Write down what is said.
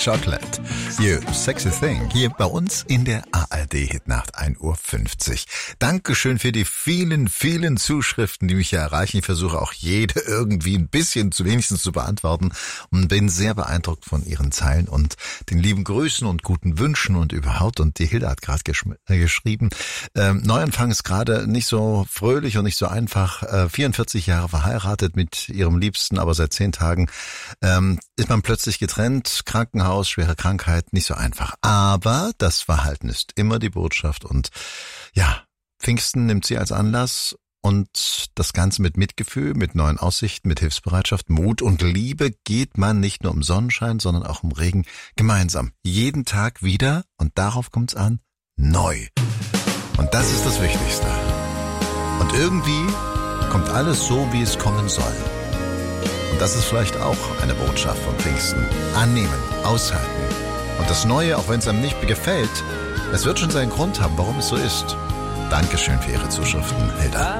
Chocolate. You sexy thing. Hier bei uns in der ARD-Hitnacht 1:50 Uhr. Dankeschön für die vielen, vielen Zuschriften, die mich hier erreichen. Ich versuche auch jede irgendwie ein bisschen wenigstens zu beantworten und bin sehr beeindruckt von Ihren Zeilen und den lieben Grüßen und guten Wünschen und überhaupt. Und die Hilda hat gerade geschrieben, Neuanfang ist gerade nicht so fröhlich und nicht so einfach. 44 Jahre verheiratet mit ihrem Liebsten, aber seit 10 Tagen ist man plötzlich getrennt. Krankenhaus, schwere Krankheit, nicht so einfach. Aber das Verhalten ist immer die Botschaft. Und ja, Pfingsten nimmt sie als Anlass und das Ganze mit Mitgefühl, mit neuen Aussichten, mit Hilfsbereitschaft, Mut und Liebe geht man nicht nur um Sonnenschein, sondern auch um Regen gemeinsam. Jeden Tag wieder, und darauf kommt's an, neu. Und das ist das Wichtigste. Und irgendwie kommt alles so, wie es kommen soll. Und das ist vielleicht auch eine Botschaft von Pfingsten. Annehmen, aushalten. Und das Neue, auch wenn es einem nicht gefällt, es wird schon seinen Grund haben, warum es so ist. Dankeschön für Ihre Zuschriften, Hilda.